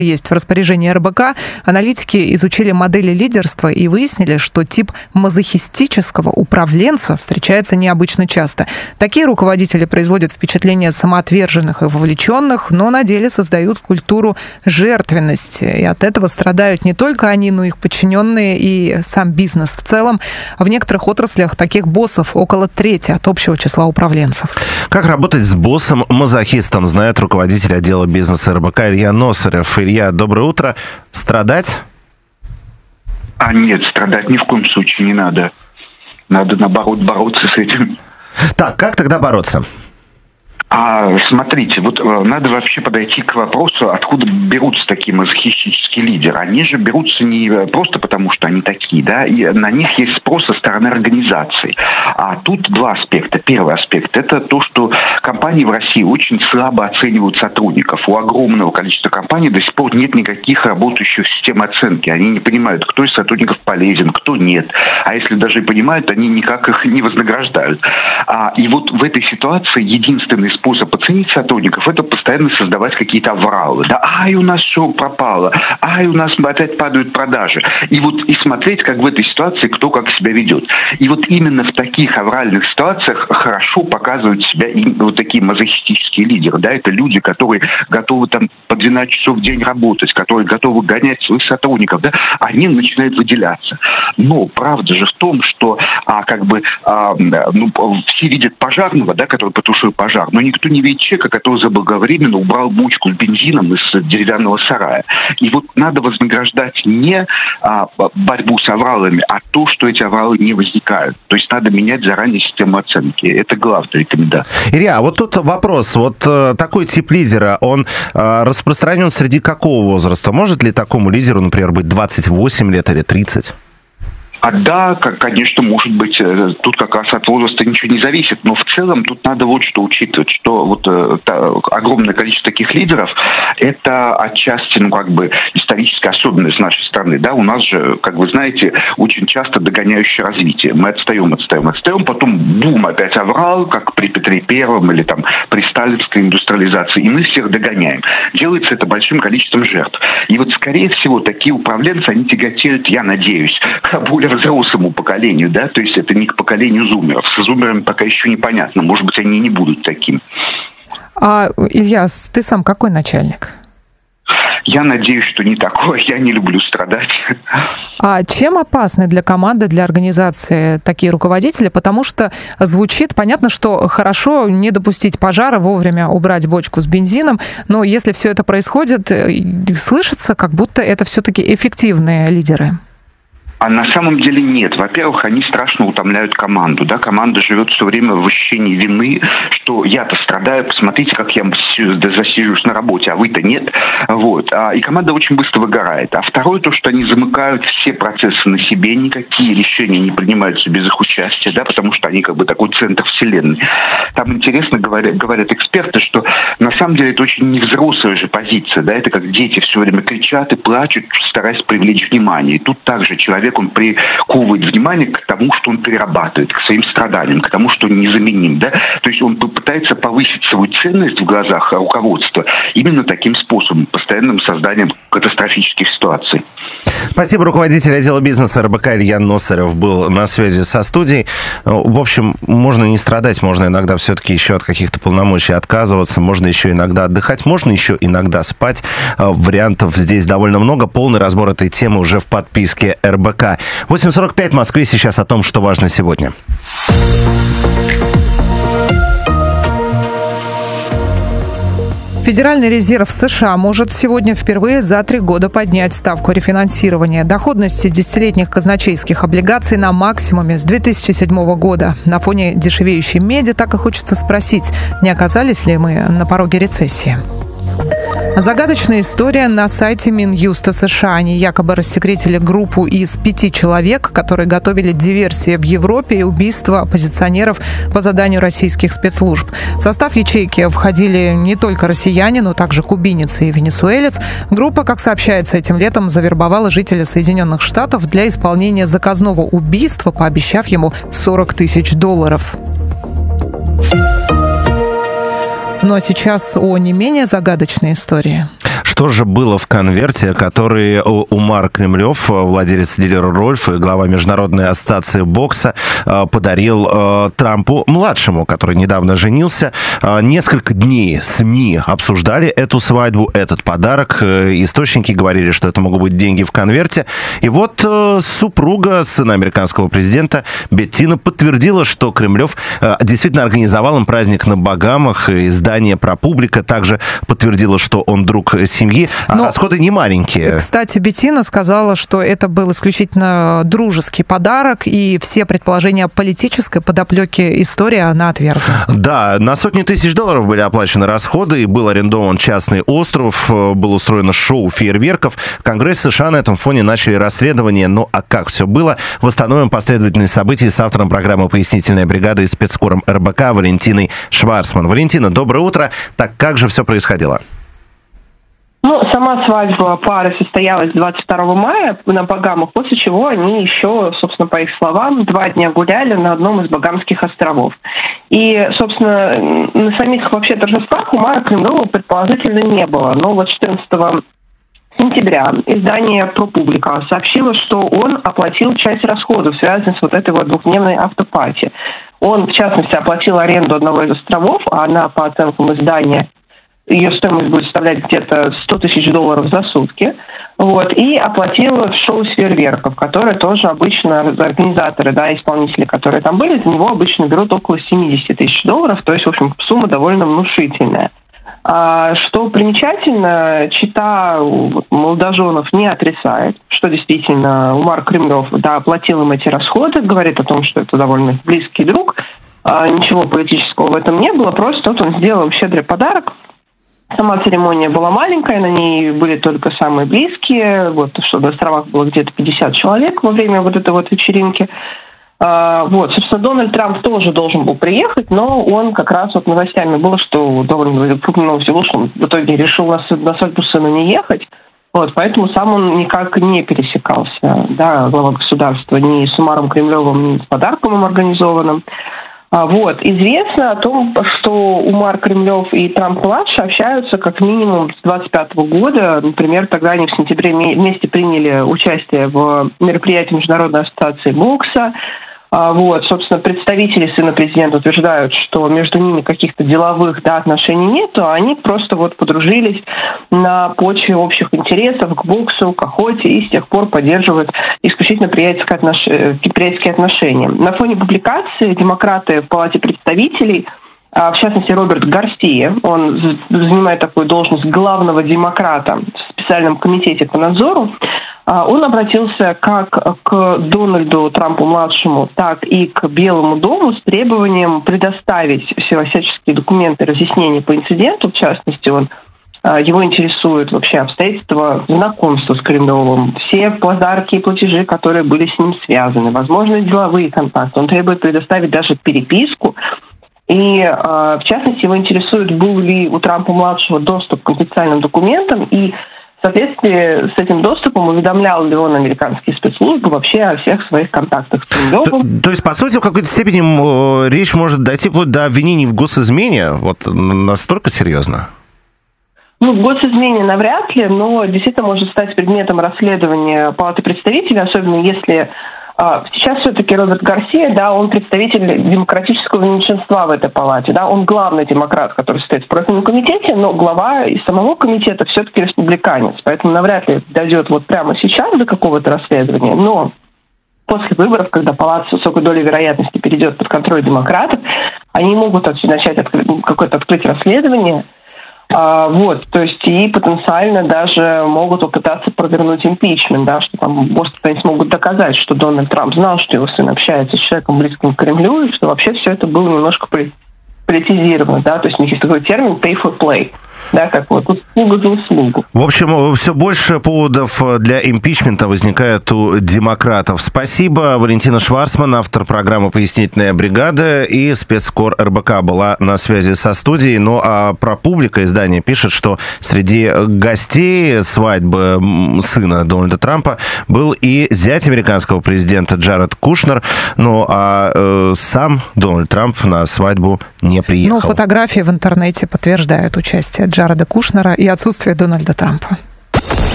есть в распоряжении РБК, аналитики изучили модели лидерства и выяснили, что тип мазохистического управленца встречается необычно часто. Такие руководители производят впечатление самоотверженных и вовлеченных, но на деле создают культуру жертвенности. И от этого страдают не только они, но и их подчиненные и сам бизнес в целом. В некоторых отраслях таких боссов около трети от общего числа управленцев. Как работать с боссом-мазохистом, знает руководитель отдела бизнеса РБК Илья Носарев. Илья, доброе утро. Страдать? Нет, страдать ни в коем случае не надо. Надо, наоборот, бороться с этим. Так, как тогда бороться? Смотрите, вот надо вообще подойти к вопросу, откуда берутся такие мазохистические лидеры. Они же берутся не просто потому, что они такие, да, и на них есть спрос со стороны организаций. А тут два аспекта. Первый аспект – это то, что компании в России очень слабо оценивают сотрудников. У огромного количества компаний до сих пор нет никаких работающих систем оценки. Они не понимают, кто из сотрудников полезен, кто нет. А если даже и понимают, они никак их не вознаграждают. И вот в этой ситуации единственный способ оценить сотрудников – это постоянно создавать какие-то авралы. Да, у нас все пропало, у нас опять падают продажи. И смотреть, как в этой ситуации кто как себя ведет. И вот именно в таких авральных ситуациях хорошо показывают себя вот такие мазохистические лидеры. Да, это люди, которые готовы там по 12 часов в день работать, которые готовы гонять своих сотрудников. Да, они начинают выделяться. Но правда же в том, что все видят пожарного, да, который потушил пожар, но никто не видит человека, который заблаговременно убрал бочку с бензином из деревянного сарая. И вот надо вознаграждать не борьбу с авралами, а то, что эти авралы не возникают. То есть надо менять заранее систему оценки. Это главная рекомендация. Илья, вот тут вопрос. Вот такой тип лидера, он распространен среди какого возраста? Может ли такому лидеру, например, быть 28 лет или 30? Да, конечно, может быть, тут как раз от возраста ничего не зависит, но в целом тут надо вот что учитывать, что огромное количество таких лидеров – это отчасти, историческая особенность нашей страны. Да, у нас же, как вы знаете, очень часто догоняющее развитие. Мы отстаем, потом бум, опять аврал, как при Петре Первом или там при сталинской индустриализации, и мы всех догоняем. Делается это большим количеством жертв. И вот, скорее всего, такие управленцы, они тяготеют, я надеюсь, к более взрослому поколению, да, то есть это не к поколению зумеров. С зумерами пока еще непонятно, может быть, они не будут таким. Илья, ты сам какой начальник? Я надеюсь, что не такой. Я не люблю страдать. Чем опасны для команды, для организации такие руководители? Потому что звучит, понятно, что хорошо не допустить пожара, вовремя убрать бочку с бензином, но если все это происходит, слышится, как будто это все-таки эффективные лидеры. На самом деле нет. Во-первых, они страшно утомляют команду. Да? Команда живет все время в ощущении вины, что я-то страдаю, посмотрите, как я засиживаюсь на работе, а вы-то нет. И команда очень быстро выгорает. А второе, то, что они замыкают все процессы на себе, никакие решения не принимаются без их участия, да? Потому что они такой центр вселенной. Там интересно говорят эксперты, что на самом деле это очень невзрослая же позиция. Да? Это как дети все время кричат и плачут, стараясь привлечь внимание. И тут также человек, он приковывает внимание к тому, что он перерабатывает, к своим страданиям, к тому, что он незаменим. Да? То есть он пытается повысить свою ценность в глазах руководства именно таким способом, постоянным созданием катастрофических ситуаций. Спасибо. Руководитель отдела бизнеса РБК Илья Носарев был на связи со студией. В общем, можно не страдать, можно иногда все-таки еще от каких-то полномочий отказываться, можно еще иногда отдыхать, можно еще иногда спать. Вариантов здесь довольно много. Полный разбор этой темы уже в подписке РБК. 8:45 в Москве. Сейчас о том, что важно сегодня. Федеральный резерв США может сегодня впервые за 3 года поднять ставку рефинансирования. Доходность десятилетних казначейских облигаций на максимуме с 2007 года. На фоне дешевеющей меди так и хочется спросить, не оказались ли мы на пороге рецессии? Загадочная история на сайте Минюста США. Они якобы рассекретили группу из 5 человек, которые готовили диверсии в Европе и убийство оппозиционеров по заданию российских спецслужб. В состав ячейки входили не только россияне, но также кубинец и венесуэлец. Группа, как сообщается, этим летом завербовала жителя Соединенных Штатов для исполнения заказного убийства, пообещав ему $40 тысяч. Ну а сейчас о не менее загадочной истории. Что Что же было в конверте, который Умар Кремлев, владелец дилера Рольф и глава Международной ассоциации бокса, подарил Трампу-младшему, который недавно женился? Несколько дней СМИ обсуждали эту свадьбу, этот подарок. Источники говорили, что это могут быть деньги в конверте. И вот супруга сына американского президента Беттина подтвердила, что Кремлев действительно организовал им праздник на Багамах. Издание «ProPublica» также подтвердило, что он друг семьи. А расходы не маленькие. Кстати, Беттина сказала, что это был исключительно дружеский подарок, и все предположения о политической подоплеке истории она отвергла. Да, на сотни тысяч долларов были оплачены расходы, и был арендован частный остров, было устроено шоу фейерверков. Конгресс США на этом фоне начали расследование. Ну, а как все было? Восстановим последовательность событий с автором программы «Пояснительная бригада» и спецкором РБК Валентиной Шварцман. Валентина, доброе утро. Так как же все происходило? Сама свадьба пары состоялась 22 мая на Багамах, после чего они еще, собственно, по их словам, 2 дня гуляли на одном из Багамских островов. И, собственно, на самих вообще торжествах Умара Кремлева предположительно не было. Но вот 14 сентября издание ProPublica сообщило, что он оплатил часть расходов, связанных с вот этой вот двухдневной автопати. Он, в частности, оплатил аренду одного из островов, а она, по оценкам издания, ее стоимость будет составлять где-то $100 тысяч за сутки. И оплатил шоу с фейерверков, которые тоже обычно организаторы, исполнители, которые там были, за него обычно берут около $70 тысяч. То есть, в общем, сумма довольно внушительная. Что примечательно, чета молодоженов не отрицает, что действительно Умар Кремлев оплатил им эти расходы, говорит о том, что это довольно близкий друг. Ничего политического в этом не было, просто он сделал им щедрый подарок. Сама церемония была маленькая, на ней были только самые близкие, что на островах было где-то 50 человек во время вот этой вечеринки. Собственно, Дональд Трамп тоже должен был приехать, но он как раз новостями было, что довольно крупным всего, что он в итоге решил на свадьбу сына не ехать. Поэтому сам он никак не пересекался, глава государства, ни с Умаром Кремлевым, ни с подарком им организованным. Известно о том, что Умар Кремлев и Трамп-младший общаются как минимум с 25 года. Например, тогда они в сентябре вместе приняли участие в мероприятии Международной ассоциации бокса. Собственно, представители сына президента утверждают, что между ними каких-то деловых отношений нет, а они просто подружились на почве общих интересов к боксу, к охоте, и с тех пор поддерживают исключительно приятельские отношения. На фоне публикации демократы в Палате представителей, в частности, Роберт Гарсия, он занимает такую должность главного демократа в специальном комитете по надзору, он обратился как к Дональду Трампу-младшему, так и к Белому дому с требованием предоставить всяческие документы, разъяснения по инциденту. В частности, его интересуют вообще обстоятельства знакомства с Кремлевым, все подарки и платежи, которые были с ним связаны, возможно, деловые контакты. Он требует предоставить даже переписку. И, в частности, его интересует, был ли у Трампа-младшего доступ к конфиденциальным документам, и в соответствии с этим доступом уведомлял ли он американские спецслужбы вообще о всех своих контактах с Кремлевым. То есть, по сути, в какой-то степени речь может дойти вплоть до обвинений в госизмене? Настолько серьезно? В госизмене навряд ли, но действительно может стать предметом расследования Палаты представителей, особенно если сейчас все-таки Роберт Гарсия, он представитель демократического меньшинства в этой палате, он главный демократ, который стоит в профильном комитете, но глава из самого комитета все-таки республиканец, поэтому навряд ли дойдет прямо сейчас до какого-то расследования, но после выборов, когда палата с высокой долей вероятности перейдет под контроль демократов, они могут начать открыть расследование. То есть и потенциально даже могут попытаться провернуть импичмент, что там, может, они смогут доказать, что Дональд Трамп знал, что его сын общается с человеком близким к Кремлю, и что вообще все это было немножко политизировано, то есть у них есть такой термин pay for play, как услуга за услугу. В общем, все больше поводов для импичмента возникает у демократов. Спасибо. Валентина Шварцман, автор программы «Пояснительная бригада», и спецкор РБК была на связи со студией. А ProPublica издание пишет, что среди гостей свадьбы сына Дональда Трампа был и зять американского президента Джаред Кушнер, сам Дональд Трамп на свадьбу не приехал. Фотографии в интернете подтверждают участие Джареда Джареда Кушнера и отсутствие Дональда Трампа.